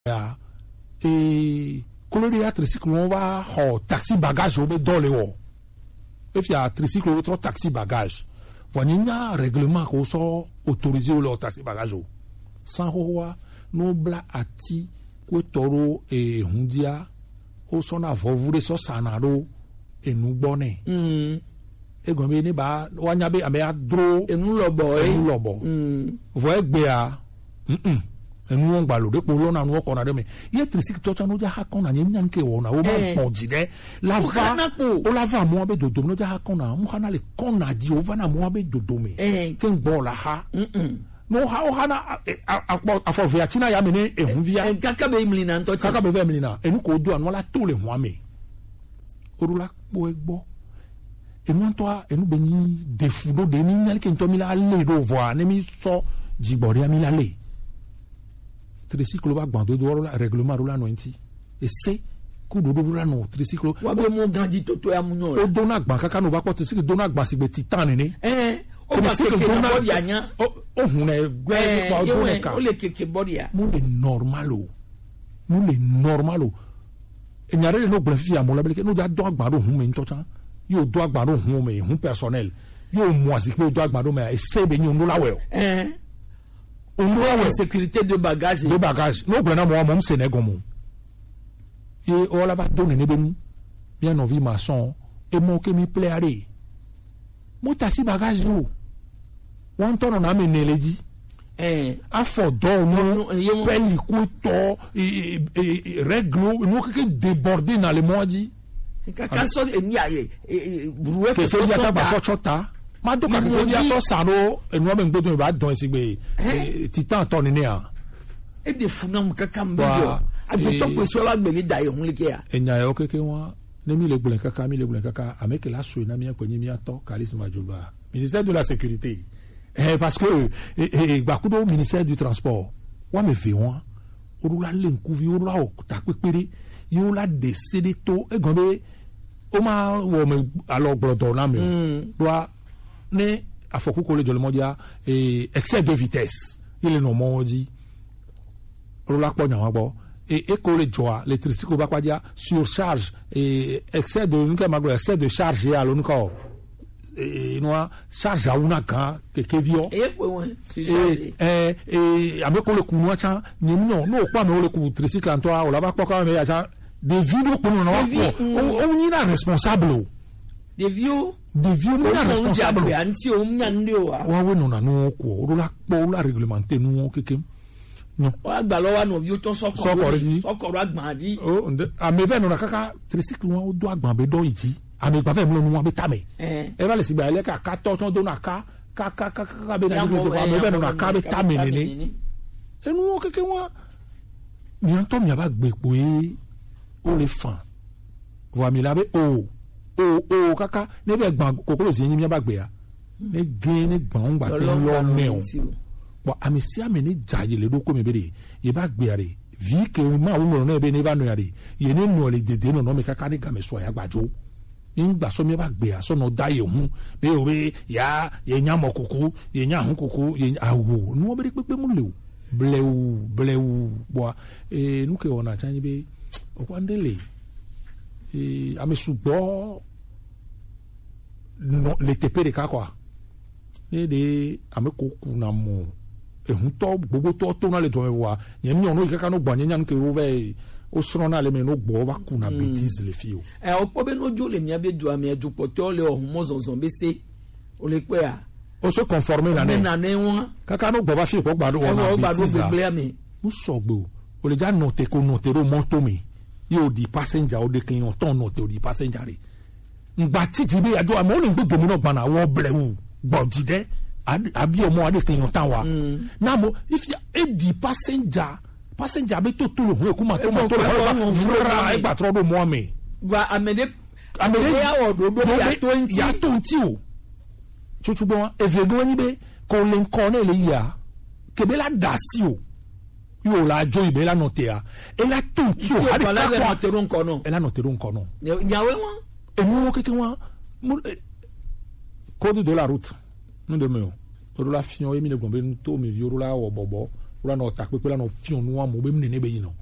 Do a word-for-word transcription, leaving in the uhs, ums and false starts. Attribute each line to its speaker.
Speaker 1: ya et coloré à tricycle on va ho taxi bagage au dans le haut et puis à tricycle autre taxi bagage voyez il y a un règlement qu'on soit autorisé au taxi bagage sans roi no bla ati ko toro et hundia o sona vovure so sanaro e nu gbone mm e gombe ni ba wanya be ame adro
Speaker 2: e nu lobo e
Speaker 1: nu lobo mm vo egbe a mm e nu on gbalo de po lo na nu ko na de me ye trisik to cha no ja ha kon na nyi nyan ke wo na o ma pon ji de la va o la va mo be dodo no ja ha kon na mu kana le kon na di o va na mo be dodo me ken bo la ha mm no ha o hana afọ via china ya me ne ehun via
Speaker 2: kaka be imlina nto
Speaker 1: kaka be imlina enu ko do anu la to le ho ame orula po egbo enu to enu be ni defudo de ni nyal ke nto mi la le do voir ne mi so jibori ami la le tricycle ba gbando do la règlement ro la no nti e se ku do do la no tricycle
Speaker 2: wa be mo ganji to to ya mu no
Speaker 1: o do na gba kaka no ba ko tricycle do na gba sigbe titan ni
Speaker 2: eh o ba keke na body anya
Speaker 1: o hun e gbe pa o do ne ka
Speaker 2: o le keke body ya
Speaker 1: mo le normal o mo le normal o e nyare no gbe fi amola bele ke no da do agbaro hun me nto chan yo do agbaro hun me hun personnel yo mo asi pe do agbaro me e se be nyun do lawe o
Speaker 2: eh on doit la sécurité de bagage
Speaker 1: de bagage no gbe na mo mo se ne gomo e o la ba do ne ne be mu bien no vi maçon e mo ke mi pleare mo tasi bagage yo wọ́n tọ̀nà náà mi nílé jí afọ̀dọ́ ọ̀nà pẹ́ẹ́lì kó tọ́ rẹ́gùlù inú kékeré débọ̀rdé náà lè mọ́ jí.
Speaker 2: kàkà sọ èmi àyè buruwe
Speaker 1: kẹfẹ yìí àtàgbà sọ́tsọ́ ta má dùn kàkà kẹfẹ yìí sọ sàrò ẹnu ọmọ ìgbẹ́dùn ìbá dùn ẹ̀sìn gbé titan tọ́ nínú yà.
Speaker 2: e de funam kàkà mbẹ́ jọ agbẹ́tọ́ pèsè ọlágbẹ̀lẹ̀ dà yẹn múlẹ̀ kẹ́yà.
Speaker 1: ẹ̀yà ẹ̀ kékeré wọn ní mi lè gbọ̀lẹ̀ kàkà mi lè gbọ̀lẹ̀ kàkà àmẹ́kẹ̀lá sọ iná mi yẹn pẹ̀lú mi yàtọ̀ kàlísì màjọba ministère de la sécurité. Eh, parce que eh, eh, ministère du transport wa me fait wa orula lenkuvi orula o ta pepere yo la décédé to e gombe o ma wo me alors brodo na me doit ne afoku ko le jole modia et excès de vitesse il est no mo di orula po nya wa bo et e ko le joa l'électricité ba kwa dia surcharge et excès de nka magro excès de charge ya lo nko et noa charge a una kan keke vio
Speaker 2: e pe won si
Speaker 1: charge eh eh abe ko le ku no cha ni no no pa no le ku tricycle anto a o la ba poka me ya cha de video ko no wa ko o ni na responsable
Speaker 2: de view
Speaker 1: de view ni na responsable
Speaker 2: ya nti o mnya ndi o
Speaker 1: wa we no na no ko o la po la réglementer no keke no
Speaker 2: wa gba lo wa no view to soko soko agban di
Speaker 1: o a me ve no na kaka tricycle wa o do agban be do yi ami gba fe mo nu wa be tame e ba le si gba ile ka ka to to do na ka ka ka ka ka be na do ba me be na ka be tame ni ni enu o keke wa mi an to mi aba gbe po e o le fan wa mi la be o o o kaka ne be gban kokoro si yin mi aba gbe ya ne gen ne gban gba te lo me o bo ami si ami ni jaye le do ko mi be de ye ba gbe are vi ke ma wo no na be ne ba no ya de ye ne no le dede no no me kaka ni ga me so ya gbajo ngba so mi ba gbe aso no da ye hu be o be ya ye nya mokuku ye nya hu kuku ye awo nu be pepe mu le bleu bleu bo e nu ke ona chan be o kwandele e ame subo no le tepere ka kwa ne de ame koku na mo e hu to gbogbo to to na le to me wa ye mi onu ikaka no gba nya nya ke o be o soro na le me no gbo ba ku na bêtise le fi o
Speaker 2: eh o po be no jo le mi abe jo ami eju poto le ohun mo zonzon be se o le pe a
Speaker 1: o so conformer na ne
Speaker 2: na ne won
Speaker 1: kaka no gbo ba fi po gbadu won na bêtise la mo so gbo o le ja note ko note ro monto mi yo di passenger o de client ton note o di passenger re ngba titi be ajo amo ni gbogbo mi no gba na wo blewu gbodi de abi omo ade client tan wa na mo if you di passenger passenger be to to lo hun kuma to ma to lo fura e gba tro do mo mi
Speaker 2: wa amede amede ya o do do ya twenty
Speaker 1: ya twenty o chuchu bon e vego ni be ko le nko na le ya ke be la dasi o yo la jo ibe la note ya e la twenty o
Speaker 2: ade ka ko tero nko no
Speaker 1: e la no tero nko no
Speaker 2: nyawe won
Speaker 1: e mu keke won code de la route nous de me o la fion e mi le gombe to mi vi o la o bobo ora no ta pepe la no fion nu wa mo be mi ne be yin no